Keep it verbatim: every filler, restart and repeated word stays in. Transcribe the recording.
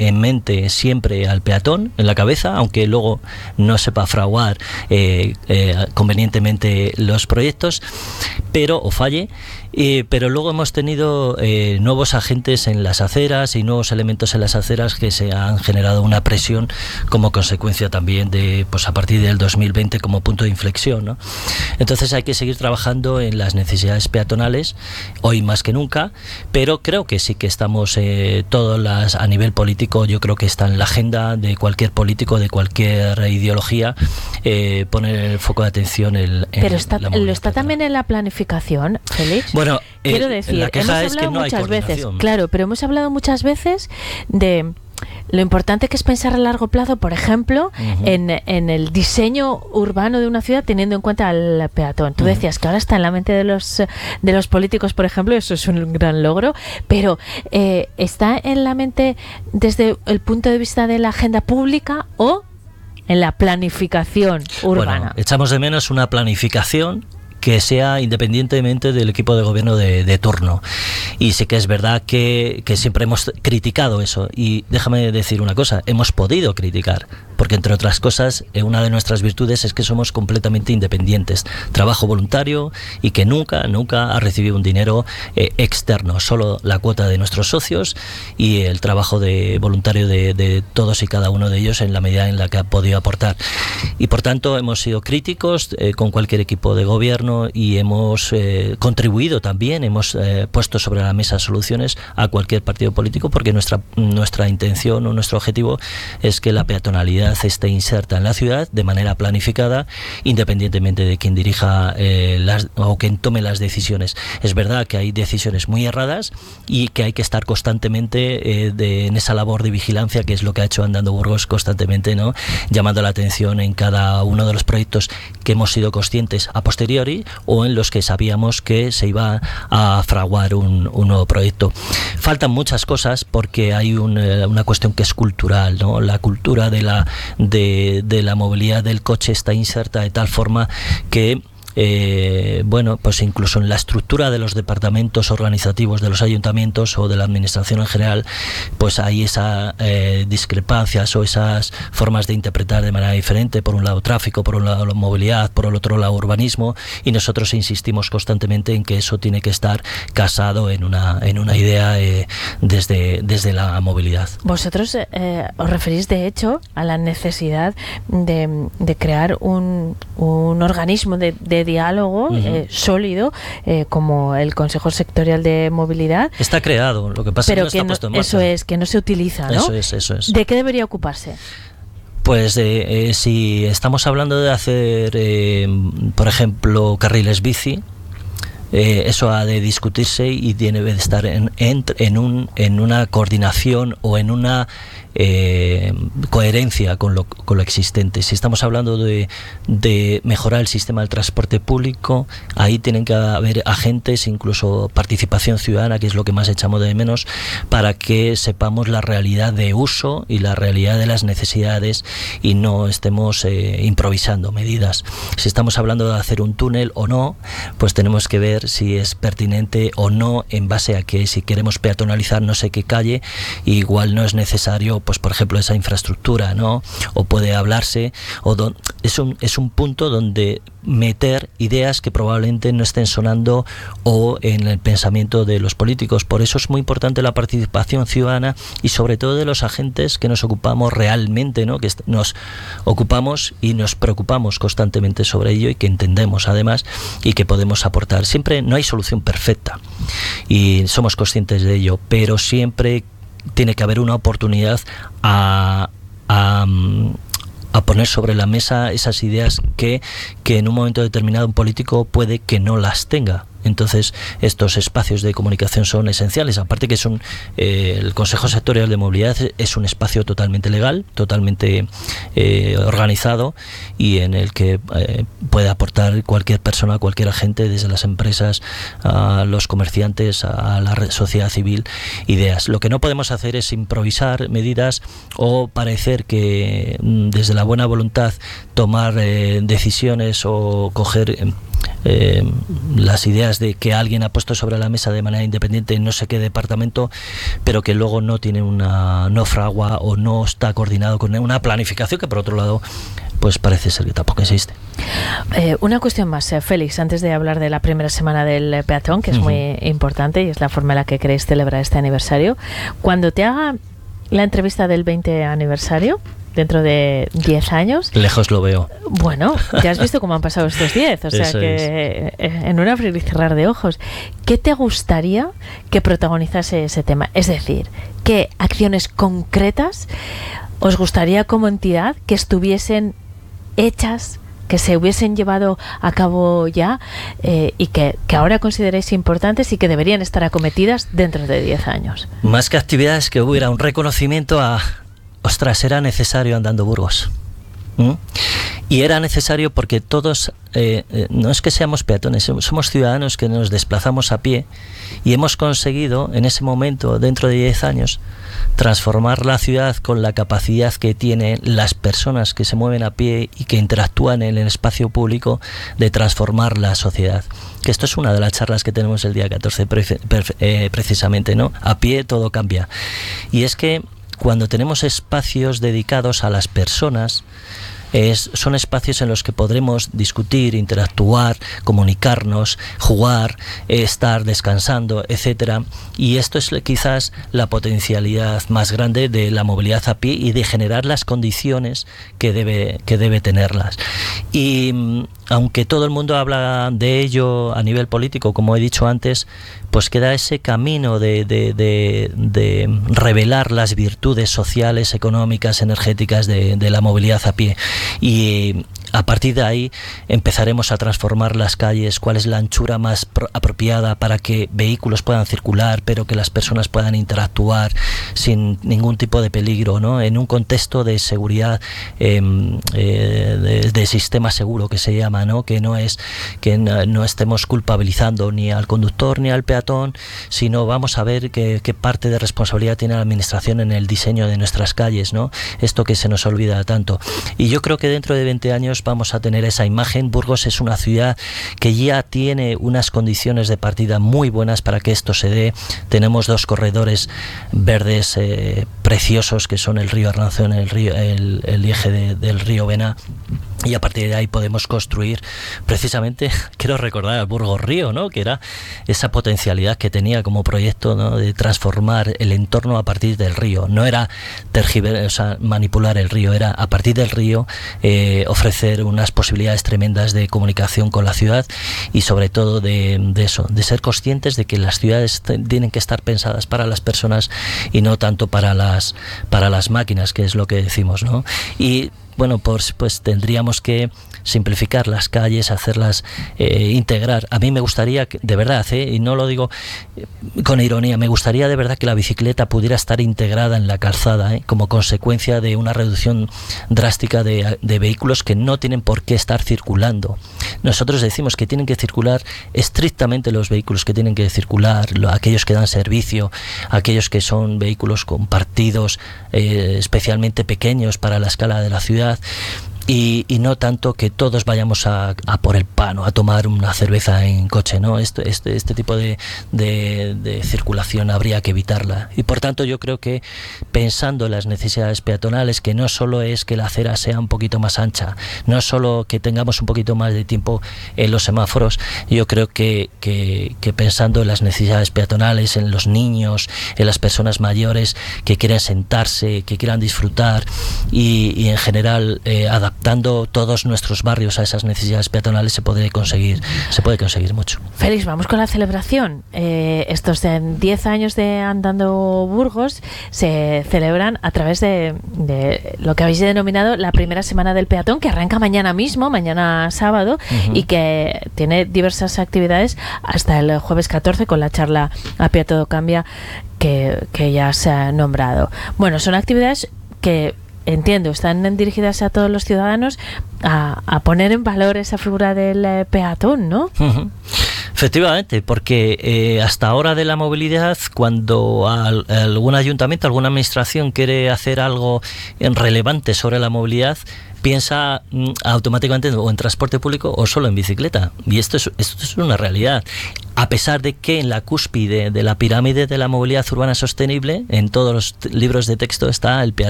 en mente siempre al peatón en la cabeza, aunque luego no sepa fraguar eh, eh, convenientemente los proyectos, pero o falle. Eh, pero luego hemos tenido eh, nuevos agentes en las aceras y nuevos elementos en las aceras que se han generado una presión como consecuencia también de, pues a partir del dos mil veinte como punto de inflexión, ¿no? Entonces hay que seguir trabajando en las necesidades peatonales, hoy más que nunca, pero creo que sí que estamos eh, todas las, a nivel político, yo creo que está en la agenda de cualquier político, de cualquier ideología, eh, poner el foco de atención el, en pero está, la lo está peatonal. También en la planificación, Félix. Bueno, quiero eh, decir, la queja hemos es que hablado no hay muchas veces, coordinación. claro, pero hemos hablado muchas veces de lo importante que es pensar a largo plazo, por ejemplo, uh-huh. en, en el diseño urbano de una ciudad teniendo en cuenta al peatón. Tú uh-huh. decías que ahora está en la mente de los de los políticos, por ejemplo, eso es un gran logro, pero eh, ¿está en la mente desde el punto de vista de la agenda pública o en la planificación urbana? Bueno, echamos de menos una planificación que sea independientemente del equipo de gobierno de, de turno. Y sí que es verdad que, que siempre hemos criticado eso. Y déjame decir una cosa, hemos podido criticar, porque entre otras cosas, eh, una de nuestras virtudes es que somos completamente independientes. Trabajo voluntario y que nunca, nunca ha recibido un dinero eh, externo, solo la cuota de nuestros socios y el trabajo de voluntario de, de todos y cada uno de ellos en la medida en la que ha podido aportar. Y por tanto hemos sido críticos eh, con cualquier equipo de gobierno y hemos eh, contribuido también, hemos eh, puesto sobre la mesa soluciones a cualquier partido político, porque nuestra, nuestra intención o nuestro objetivo es que la peatonalidad esté inserta en la ciudad de manera planificada, independientemente de quien dirija eh, las, o quien tome las decisiones. Es verdad que hay decisiones muy erradas y que hay que estar constantemente eh, de, en esa labor de vigilancia, que es lo que ha hecho Andando Burgos constantemente, ¿no? Llamando la atención en cada uno de los proyectos que hemos sido conscientes a posteriori o en los que sabíamos que se iba a fraguar un, un nuevo proyecto. Faltan muchas cosas porque hay un, una cuestión que es cultural, ¿no? La cultura de la, de, de la movilidad del coche está inserta de tal forma que Eh, bueno, pues incluso en la estructura de los departamentos organizativos de los ayuntamientos o de la administración en general, pues hay esas eh, discrepancias o esas formas de interpretar de manera diferente. Por un lado tráfico, por un lado la movilidad, por el otro lado urbanismo, y nosotros insistimos constantemente en que eso tiene que estar casado en una en una idea eh, desde, desde la movilidad. Vosotros eh, os referís de hecho a la necesidad de, de crear un, un organismo de, de diálogo uh-huh. eh, sólido eh, como el Consejo Sectorial de Movilidad. Está creado, lo que pasa pero es que no está que puesto no, en marcha. Eso es, que no se utiliza, ¿no? Eso es, eso es. ¿De qué debería ocuparse? Pues eh, eh, si estamos hablando de hacer, eh, por ejemplo, carriles bici, eh, eso ha de discutirse y tiene que estar en, en, en, un, en una coordinación o en una Eh, coherencia con lo, con lo existente. Si estamos hablando de, de mejorar el sistema del transporte público, ahí tienen que haber agentes, incluso participación ciudadana, que es lo que más echamos de menos, para que sepamos la realidad de uso y la realidad de las necesidades y no estemos eh, improvisando medidas. Si estamos hablando de hacer un túnel o no, pues tenemos que ver si es pertinente o no, en base a que si queremos peatonalizar no sé qué calle, igual no es necesario, pues por ejemplo esa infraestructura, ¿no? O puede hablarse, o don, es un es un punto donde meter ideas que probablemente no estén sonando o en el pensamiento de los políticos. Por eso es muy importante la participación ciudadana y sobre todo de los agentes que nos ocupamos realmente, ¿no? Que nos ocupamos y nos preocupamos constantemente sobre ello y que entendemos además y que podemos aportar. Siempre no hay solución perfecta y somos conscientes de ello, pero siempre tiene que haber una oportunidad a, a, a poner sobre la mesa esas ideas que, que en un momento determinado un político puede que no las tenga. Entonces estos espacios de comunicación son esenciales, aparte que son eh, el Consejo Sectorial de Movilidad es un espacio totalmente legal, totalmente eh, organizado y en el que eh, puede aportar cualquier persona, cualquier agente, desde las empresas a los comerciantes, a la sociedad civil, ideas. Lo que no podemos hacer es improvisar medidas o parecer que desde la buena voluntad tomar eh, decisiones o coger eh, eh, las ideas de que alguien ha puesto sobre la mesa de manera independiente en no sé qué departamento, pero que luego no tiene una, no fragua o no está coordinado con una planificación que por otro lado pues parece ser que tampoco existe. Eh, una cuestión más, eh, Félix, antes de hablar de la primera semana del eh, peatón, que es uh-huh. muy importante y es la forma en la que queréis celebrar este aniversario. Cuando te haga la entrevista del veinte aniversario, dentro de diez años... Lejos lo veo. Bueno, ya has visto cómo han pasado estos diez, o sea Eso que es. En un abrir y cerrar de ojos. ¿Qué te gustaría que protagonizase ese tema? Es decir, ¿qué acciones concretas os gustaría como entidad que estuviesen hechas, que se hubiesen llevado a cabo ya eh, y que, que ahora consideréis importantes y que deberían estar acometidas dentro de diez años? Más que actividades, que hubiera un reconocimiento a... Ostras, era necesario andando Burgos. ¿Mm? Y era necesario porque todos, eh, eh, no es que seamos peatones, somos ciudadanos que nos desplazamos a pie y hemos conseguido en ese momento, dentro de diez años, transformar la ciudad con la capacidad que tienen las personas que se mueven a pie y que interactúan en el espacio público de transformar la sociedad. Que esto es una de las charlas que tenemos el día catorce pre- pre- eh, precisamente, ¿no? A pie todo cambia. Y es que cuando tenemos espacios dedicados a las personas, es, son espacios en los que podremos discutir, interactuar, comunicarnos, jugar, eh, estar descansando, etcétera. Y esto es quizás la potencialidad más grande de la movilidad a pie y de generar las condiciones que debe, que debe tenerlas. Y aunque todo el mundo habla de ello a nivel político, como he dicho antes, pues queda ese camino de, de, de, de revelar las virtudes sociales, económicas, energéticas de, de la movilidad a pie. Y a partir de ahí empezaremos a transformar las calles, cuál es la anchura más pro- apropiada para que vehículos puedan circular, pero que las personas puedan interactuar sin ningún tipo de peligro, ¿no? En un contexto de seguridad, eh, eh, de, de sistema seguro que se llama, ¿no? Que no es que no, no estemos culpabilizando ni al conductor ni al peatón, sino vamos a ver qué, qué parte de responsabilidad tiene la administración en el diseño de nuestras calles, ¿no? Esto que se nos olvida tanto. Y yo creo que dentro de veinte años vamos a tener esa imagen. Burgos es una ciudad que ya tiene unas condiciones de partida muy buenas para que esto se dé. Tenemos dos corredores verdes eh, preciosos que son el río Arlanzón, el río, el, el eje de, del río Vena. Y a partir de ahí podemos construir precisamente, quiero recordar al Burgos Río, ¿no? Que era esa potencialidad que tenía como proyecto, ¿no? De transformar el entorno a partir del río. No era tergiver, o sea, manipular el río, era a partir del río eh, ofrecer unas posibilidades tremendas de comunicación con la ciudad y sobre todo de, de eso, de ser conscientes de que las ciudades t- tienen que estar pensadas para las personas y no tanto para las, para las máquinas, que es lo que decimos, ¿no? Y bueno, pues, pues tendríamos que simplificar las calles, hacerlas eh, integrar. A mí me gustaría, que, de verdad, eh, y no lo digo eh, con ironía, me gustaría de verdad que la bicicleta pudiera estar integrada en la calzada, eh, como consecuencia de una reducción drástica de, de vehículos que no tienen por qué estar circulando. Nosotros decimos que tienen que circular estrictamente los vehículos que tienen que circular, lo, aquellos que dan servicio, aquellos que son vehículos compartidos, eh, especialmente pequeños para la escala de la ciudad. Y, y no tanto que todos vayamos a, a por el pan o a tomar una cerveza en coche, ¿no? Este, este, este tipo de, de, de circulación habría que evitarla. Y por tanto yo creo que pensando en las necesidades peatonales, que no solo es que la acera sea un poquito más ancha, no solo que tengamos un poquito más de tiempo en los semáforos, yo creo que, que, que pensando en las necesidades peatonales, en los niños, en las personas mayores que quieran sentarse, que quieran disfrutar y, y en general eh, adaptar adaptando todos nuestros barrios a esas necesidades peatonales se puede conseguir, se puede conseguir mucho. Félix, vamos con la celebración. Eh, estos diez años de Andando Burgos se celebran a través de, de lo que habéis denominado la primera semana del peatón, que arranca mañana mismo, mañana sábado, uh-huh. y que tiene diversas actividades hasta el jueves catorce con la charla A Pie Todo Cambia que, que ya se ha nombrado. Bueno, son actividades que entiendo, están dirigidas a todos los ciudadanos a, a poner en valor esa figura del eh, peatón, ¿no? Uh-huh. Efectivamente, porque eh, hasta ahora de la movilidad, cuando al, algún ayuntamiento, alguna administración quiere hacer algo relevante sobre la movilidad, piensa mm, automáticamente o en transporte público o solo en bicicleta. Y esto es, esto es una realidad. A pesar de que en la cúspide de la pirámide de la movilidad urbana sostenible, en todos los t- libros de texto está el peatón